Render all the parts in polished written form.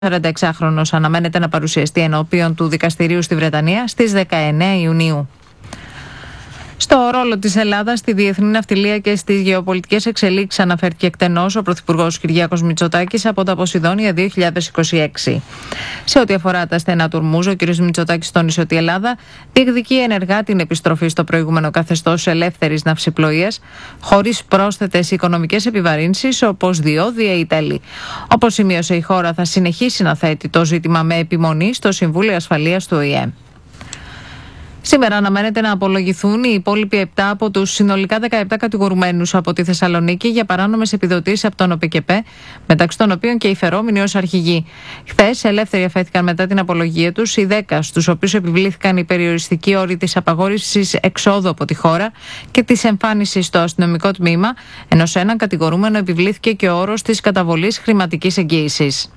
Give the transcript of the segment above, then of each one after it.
46χρονος αναμένεται να παρουσιαστεί ενώπιον του δικαστηρίου στη Βρετανία στις 19 Ιουνίου. Στο ρόλο της Ελλάδας στη διεθνή ναυτιλία και στις γεωπολιτικές εξελίξεις αναφέρθηκε εκτενώς ο Πρωθυπουργός Κυριάκος Μητσοτάκης από τα Ποσειδόνια 2026. Σε ό,τι αφορά τα στενά του Ορμούζ, ο κ. Μητσοτάκης τόνισε ότι η Ελλάδα διεκδικεί ενεργά την επιστροφή στο προηγούμενο καθεστώς ελεύθερης ναυσιπλοείας, χωρίς πρόσθετες οικονομικές επιβαρύνσεις όπως διόδια ή τέλη. Όπως σημείωσε, η χώρα θα συνεχίσει να θέτει το ζήτημα με επιμονή στο Συμβούλιο Ασφαλείας του ΟΗΕ. Σήμερα αναμένεται να απολογηθούν οι υπόλοιποι 7 από τους συνολικά 17 κατηγορουμένους από τη Θεσσαλονίκη για παράνομες επιδοτήσεις από τον ΟΠΕΚΕΠΕ, μεταξύ των οποίων και οι φερόμενοι ως αρχηγοί. Χθες ελεύθεροι αφέθηκαν μετά την απολογία τους οι 10, στους οποίους επιβλήθηκαν οι περιοριστικοί όροι της απαγόρευσης εξόδου από τη χώρα και της εμφάνισης στο αστυνομικό τμήμα, ενώ σε έναν κατηγορούμενο επιβλήθηκε και ο όρος της καταβολής χρηματικής εγγύησης.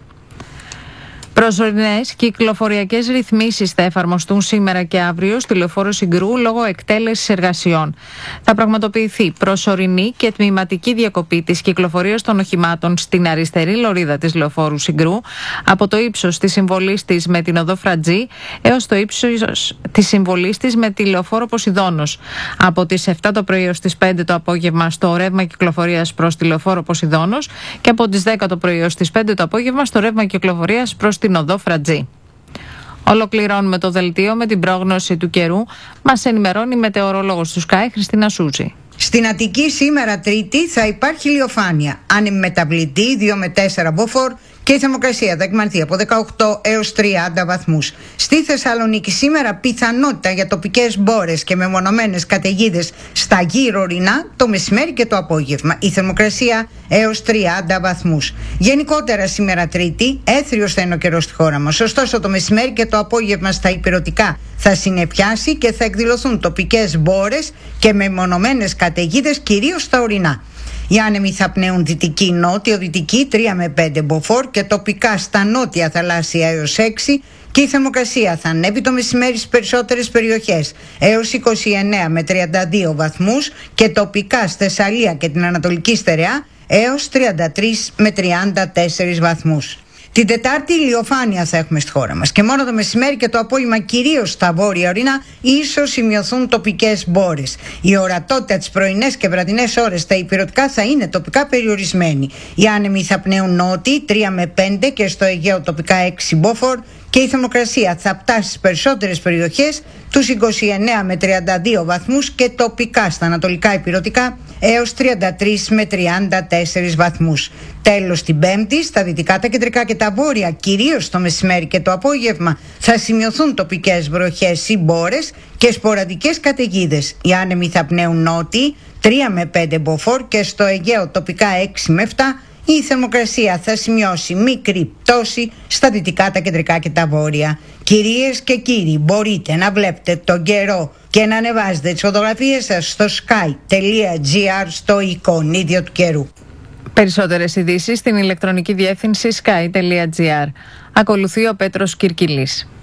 Προσωρινές κυκλοφοριακές ρυθμίσεις θα εφαρμοστούν σήμερα και αύριο στη λεωφόρο Συγκρού λόγω εκτέλεσης εργασιών. Θα πραγματοποιηθεί προσωρινή και τμηματική διακοπή της κυκλοφορίας των οχημάτων στην αριστερή λωρίδα της λεωφόρου Συγκρού από το ύψος της συμβολής της με την οδό Φρατζή έως το ύψος της συμβολής της με τη λεωφόρο Ποσειδώνος. Από τις 7 το πρωί έως τις 5 το απόγευμα στο ρεύμα κυκλοφορίας προς τη λεωφόρο Ποσειδώνος και από τις 10 το πρωί έως τις 5 το απόγευμα στο ρεύμα κυκλοφορίας προς την οδό Φρατζή. Ολοκληρώνουμε το δελτίο με την πρόγνωση του καιρού. Μας ενημερώνει η μετεωρολόγος του Sky, Χριστίνα Σούζη. Στην Αττική σήμερα Τρίτη θα υπάρχει ηλιοφάνεια. Άνεμη μεταβλητή 2 με 4 μποφόρ και η θερμοκρασία θα εκμανθεί από 18 έως 30 βαθμούς. Στη Θεσσαλονίκη σήμερα πιθανότητα για τοπικές μπόρες και μεμονωμένες καταιγίδες στα γύρω ορεινά το μεσημέρι και το απόγευμα. Η θερμοκρασία έως 30 βαθμούς. Γενικότερα σήμερα Τρίτη έθριος θα είναι ο καιρός στη χώρα μας. Ωστόσο το μεσημέρι και το απόγευμα στα υπηρετικά θα συννεφιάσει και θα εκδηλωθούν τοπικές μπόρες και μεμονωμένες καταιγίδες κυρίως στα ορεινά. Οι άνεμοι θα πνέουν δυτική νότιο-δυτική 3 με 5 μποφόρ και τοπικά στα νότια θαλάσσια έως 6 και η θερμοκρασία θα ανέβει το μεσημέρι στις περισσότερες περιοχές έως 29 με 32 βαθμούς και τοπικά στη Θεσσαλία και την Ανατολική Στερεά έως 33 με 34 βαθμούς. Την Τετάρτη ηλιοφάνεια θα έχουμε στη χώρα μας και μόνο το μεσημέρι και το απόγευμα κυρίως στα βόρεια ορεινά ίσως σημειωθούν τοπικές μπόρες. Η ορατότητα τις πρωινές και βραδινές ώρες στα υπηρετικά θα είναι τοπικά περιορισμένη. Οι άνεμοι θα πνέουν νότιοι 3 με 5 και στο Αιγαίο τοπικά 6 μποφόρ και η θερμοκρασία θα φτάσει στις περισσότερες περιοχές τους 29 με 32 βαθμούς και τοπικά στα ανατολικά υπηρετικά έως 33 με 34 βαθμούς. Τέλος την Πέμπτη, στα δυτικά, τα κεντρικά και τα βόρεια, κυρίως το μεσημέρι και το απόγευμα, θα σημειωθούν τοπικές βροχές ή μπόρες και σποραδικές καταιγίδες. Οι άνεμοι θα πνέουν νότιοι 3 με 5 μποφόρ και στο Αιγαίο τοπικά 6 με 7. Η θερμοκρασία θα σημειώσει μικρή πτώση στα δυτικά, τα κεντρικά και τα βόρεια. Κυρίες και κύριοι, μπορείτε να βλέπετε τον καιρό και να ανεβάζετε τις φωτογραφίες σας στο sky.gr στο εικονίδιο του καιρού. Περισσότερες ειδήσεις στην ηλεκτρονική διεύθυνση sky.gr. Ακολουθεί ο Πέτρος Κυρκυλής.